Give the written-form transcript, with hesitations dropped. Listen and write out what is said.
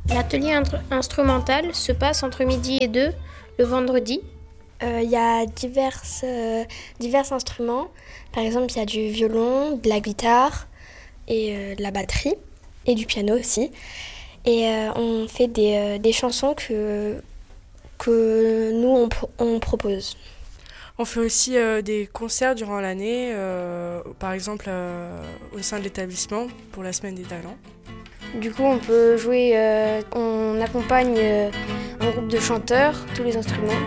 L'atelier instrumental se passe entre midi et 2 le vendredi. Il y a divers instruments. Par exemple, il y a du violon, de la guitare et de la batterie et du piano aussi. Et on fait des chansons que nous, on propose. On fait aussi des concerts durant l'année, par exemple au sein de l'établissement pour la semaine des talents. Du coup, on peut jouer, on accompagne un groupe de chanteurs, tous les instruments.